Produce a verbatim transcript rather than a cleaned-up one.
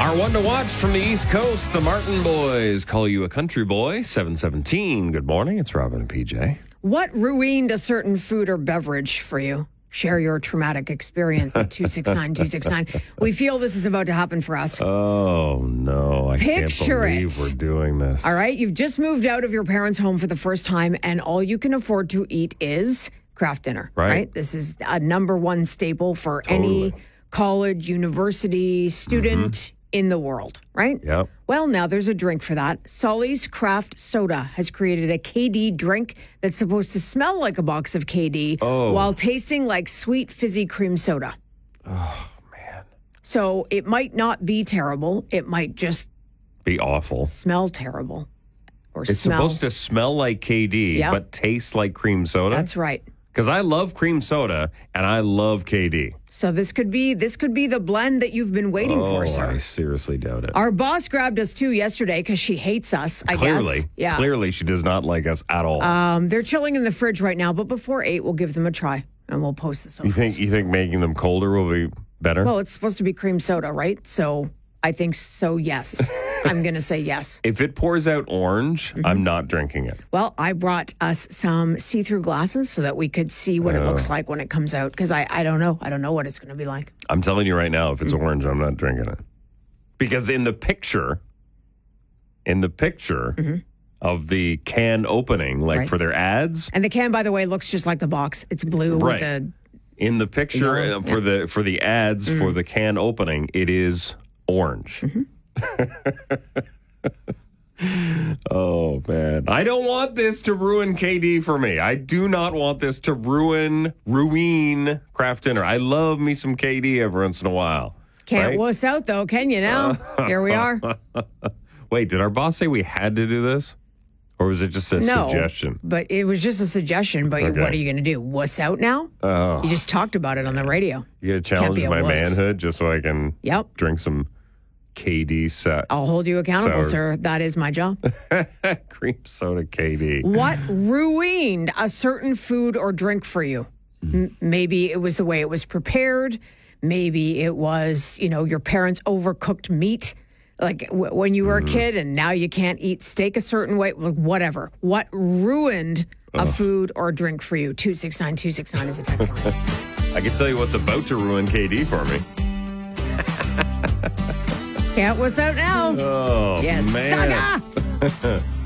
Our one to watch from the East Coast, the Martin Boys call you a country boy. seven seventeen. Good morning. It's Robin and P J. What ruined a certain food or beverage for you? Share your traumatic experience at two six nine two six nine. We feel this is about to happen for us. Oh, no. I Picture can't believe it. we're doing this. All right. You've just moved out of your parents' home for the first time, and all you can afford to eat is craft dinner. Right. Right. This is a number one staple for Totally. any college, university student Mm-hmm. in the world. Right. Yep. Well, now there's a drink for that. Solly's Craft Soda has created a K D drink that's supposed to smell like a box of K D Oh. while tasting like sweet fizzy cream soda. Oh, man. So it might not be terrible. It might just Be awful. smell terrible. Or It's smell. supposed to smell like K D, Yep. but taste like cream soda. That's right. Because I love cream soda and I love K D. So this could be this could be the blend that you've been waiting oh, for, sir. I seriously doubt it. Our boss grabbed us too yesterday because she hates us, I Clearly. guess. Yeah. Clearly, she does not like us at all. Um, they're chilling in the fridge right now, but before eight, we'll give them a try and we'll post the you socials. think you think making them colder will be better? Well, it's supposed to be cream soda, right? So I think so, yes. I'm going to say yes. If it pours out orange, Mm-hmm. I'm not drinking it. Well, I brought us some see-through glasses so that we could see what it Oh. looks like when it comes out because I, I don't know. I don't know what it's going to be like. I'm telling you right now, if it's Mm-hmm. orange, I'm not drinking it. Because in the picture, in the picture of the can opening, like Mm-hmm. Right. for their ads, And the can, by the way, looks just like the box. It's blue Right. with a... in the picture Yellow, uh, for the for the ads Mm-hmm. for the can opening, it is orange. Oh man, I don't want this to ruin K D for me. I do not want this to ruin ruin craft dinner. I love me some K D every once in a while. Can't right? wuss out, though, can you now? Here we are. Wait, did our boss say we had to do this, or was it just a No, suggestion? but it was just a suggestion. But Okay. what are you going to do? Wuss out now? Oh, You just talked about it on the radio. you gotta challenge be a my wuss. manhood just so I can Yep. drink some K D set I'll hold you accountable, Sour. sir. That is my job. cream soda K D. What ruined a certain food or drink for you? M- maybe it was the way it was prepared. Maybe it was, you know, your parents overcooked meat, like w- when you were a kid, and now you can't eat steak a certain way. Like, whatever. What ruined a food or drink for you? Two six nine two six nine is a text line. I can tell you what's about to ruin K D for me. Can't wuss out now. Oh, Yes, man. saga.